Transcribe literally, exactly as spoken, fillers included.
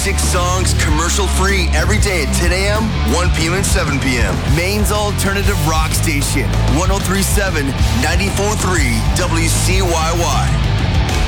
Six songs commercial-free every day at ten a.m., one p.m., and seven p.m. Maine's alternative rock station, one oh three point seven, ninety-four point three W C Y Y.